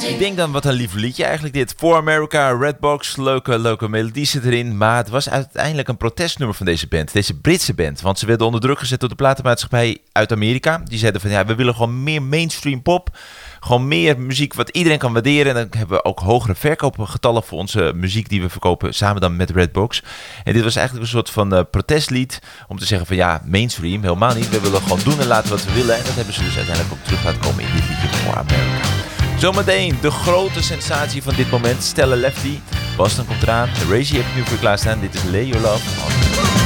Ik denk dan, wat een lief liedje eigenlijk dit. For America, Redbox, leuke melodie zit erin. Maar het was uiteindelijk een protestnummer van deze band. Deze Britse band. Want ze werden onder druk gezet door de platenmaatschappij uit Amerika. Die zeiden van, ja, we willen gewoon meer mainstream pop. Gewoon meer muziek wat iedereen kan waarderen. En dan hebben we ook hogere verkoopgetallen voor onze muziek die we verkopen. Samen dan met Redbox. En dit was eigenlijk een soort van protestlied. Om te zeggen van, ja, mainstream, helemaal niet. We willen gewoon doen en laten wat we willen. En dat hebben ze dus uiteindelijk ook terug laten komen in dit liedje For America. Zometeen de grote sensatie van dit moment. Stella Lefty. Boston komt eraan. Reggie heb ik nu voor je klaarstaan. Dit is Lay Your Love on.